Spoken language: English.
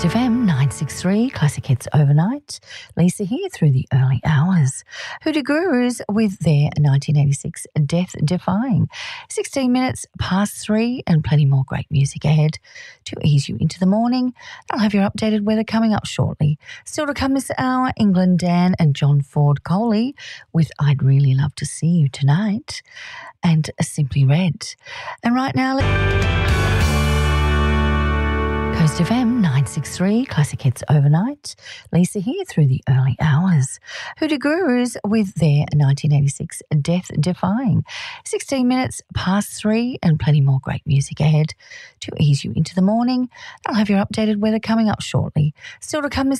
Coast FM 963 Classic Hits Overnight. Lisa here through the early hours. Hoodoo Gurus with their 1986 Death Defying. 16 minutes past 3 and plenty more great music ahead to ease you into the morning. I'll have your updated weather coming up shortly. Still to come this hour, England Dan and John Ford Coley with I'd Really Love to See You Tonight and Simply Red. And right now, Coast FM 963 Classic Hits Overnight. Lisa here through the early hours. Hoodoo Gurus with their 1986 Death Defying. 16 minutes past 3 and plenty more great music ahead to ease you into the morning. I'll have your updated weather coming up shortly. Still to come this